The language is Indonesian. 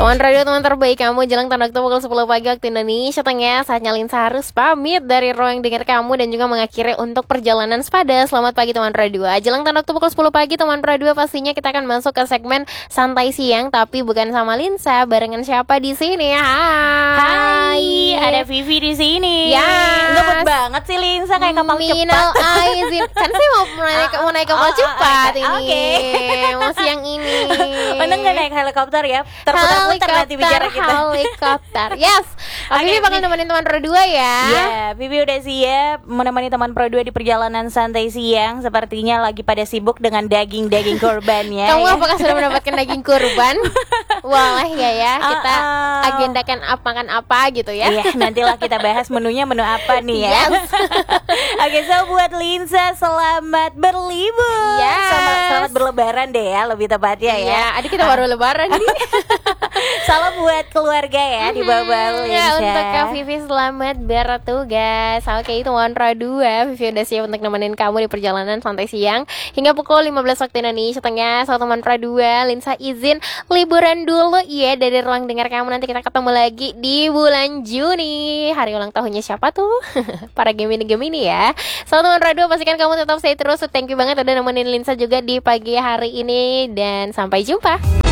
Teman radio teman terbaik kamu, jelang tanda waktu pukul 10 pagi waktu Indonesia Tengah. Saatnya Linsa harus pamit dari ruang dengar kamu dan juga mengakhiri untuk perjalanan sepada. Selamat pagi teman radio. Jelang tanda waktu pukul 10 pagi teman radio, pastinya kita akan masuk ke segmen santai siang, tapi bukan sama Linsa, barengan siapa di sini? Hai, ada Vivi di sini. Ya, ngebut banget sih Linsa kayak kapal Minal cepat. aizin. Kan saya mau naik kapal cepat ini. Oke. Mau siang ini. Untung gak naik helikopter ya. Terputar-putar nanti bicara kita. Helikopter. Yes. Vivi bakal nemenin teman pro 2 ya. Iya, Vivi udah siap menemani teman pro 2 di perjalanan santai siang. Sepertinya lagi pada sibuk dengan daging-daging kurbannya. Kamu ya. apakah sudah mendapatkan daging kurban? Wah ya kita agendakan makan apa gitu ya. Iya, nantilah kita bahas menunya menu apa nih ya. Yes. Oke, so buat Linsa selamat berlibur. Yes. Selamat berlebaran deh ya, lebih tepatnya ya. Iya, adik kita baru lebaran nih. Salam buat keluarga ya di bawah Linsa. Ya, untuk Kak Vivi selamat bertugas. Oke, itu Wanra 2. Vivi udah siap untuk nemenin kamu di perjalanan santai siang hingga pukul 15 waktu Indonesia Tengah. So teman Pra 2, Linsa izin liburan dulu ya dari ruang dengar kamu. Nanti kita ketemu lagi di bulan Juni. Hari ulang tahunnya siapa tuh? Para Gemini ya. So teman Pra 2, pastikan kamu tetap stay terus. Thank you banget udah nemenin Linsa juga di pagi hari ini dan sampai jumpa.